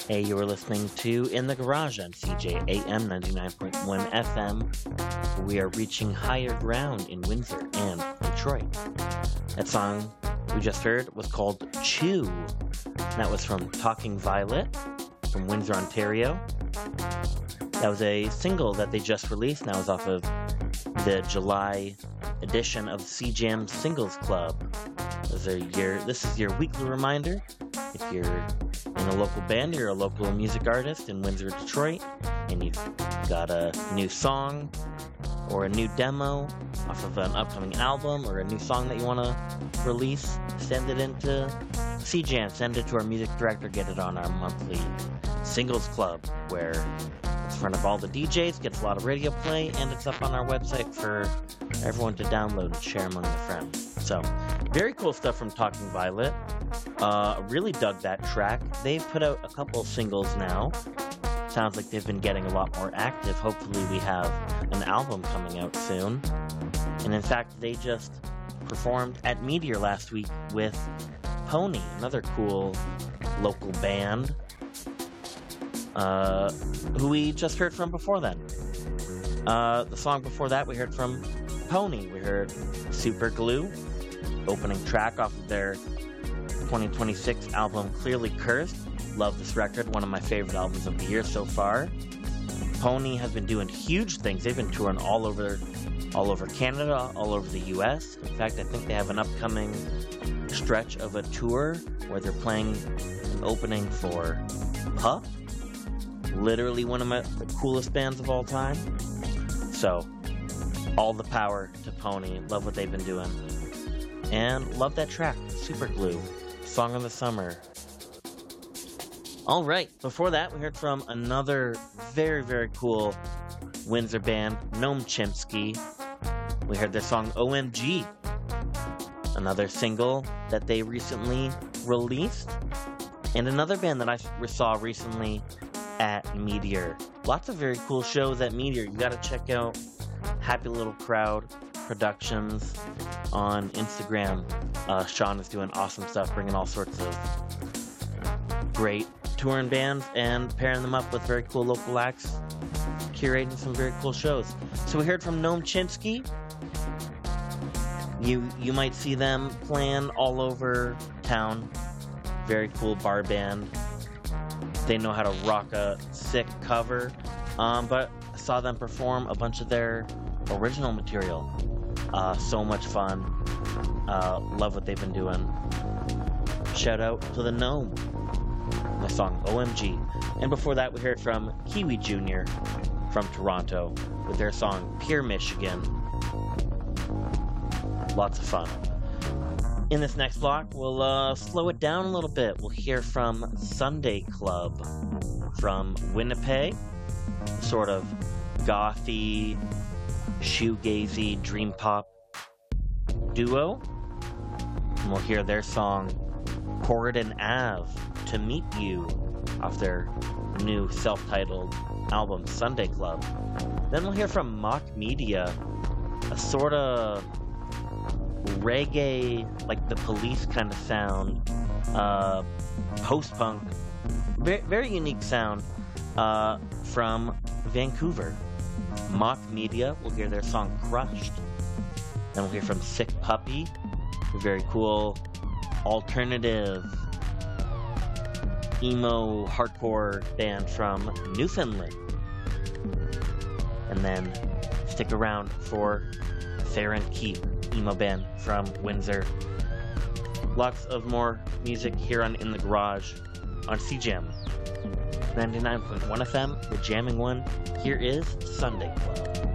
Hey, you were listening to In the Garage on CJAM 99.1 FM. We are reaching higher ground in Windsor and Detroit. That song we just heard was called Chew. That was from Talking Violet from Windsor, Ontario. That was a single that they just released. That was off of the July edition of CJAM Singles Club. This is your weekly reminder. If you're in a local band, you're a local music artist in Windsor, Detroit, and you've got a new song or a new demo off of an upcoming album or a new song that you want to release, send it into CJAM, send it to our music director, get it on our monthly Singles Club, where it's in front of all the DJs, gets a lot of radio play, and it's up on our website for everyone to download and share among their friends. So, very cool stuff from Talking Violet. Really dug that track. They've put out a couple of singles now. Sounds like they've been getting a lot more active. Hopefully we have an album coming out soon. And in fact, they just performed at Meteor last week with Pony, another cool local band, who we just heard from before then. The song before that we heard from Pony. We heard Super Glue, opening track off of their 2026 album Clearly Cursed. Love this record, one of my favorite albums of the year so far. Pony has been doing huge things. They've been touring all over Canada, all over the US. In fact, I think they have an upcoming stretch of a tour where they're playing an opening for Puff, literally one of the coolest bands of all time. So, all the power to Pony. Love what they've been doing. And love that track, Super Glue, Song of the Summer. Alright, before that we heard from another very, very cool Windsor band, Noam Chomsky. We heard their song OMG, another single that they recently released, and another band that I saw recently at Meteor. Lots of very cool shows at Meteor. You gotta check out Happy Little Crowd Productions on Instagram. Sean is doing awesome stuff, bringing all sorts of great touring bands and pairing them up with very cool local acts, curating some very cool shows. So we heard from Noam Chomsky. You might see them playing all over town. Very cool bar band. They know how to rock a sick cover. But I saw them perform a bunch of their original material. So much fun. Love what they've been doing. Shout out to the Gnome. The song OMG. And before that we heard from Kiwi Jr. from Toronto with their song Pure Michigan. Lots of fun. In this next block, we'll slow it down a little bit. We'll hear from Sunday Club from Winnipeg. Sort of gothy, shoegazy, dream pop duo. And we'll hear their song Corridon Ave, To Meet You, off their new self-titled album Sunday Club. Then we'll hear from Mock Media, a sort of reggae, like the Police kind of sound, post-punk, very, very unique sound from Vancouver. Mock Media, we'll hear their song Crushed. Then we'll hear from Sick Puppy, a very cool alternative emo hardcore band from Newfoundland. And then stick around for Fair and Keep, emo band from Windsor. Lots of more music here on In the Garage on CJAM 99.1 FM, the jamming one. Here is Sunday Club.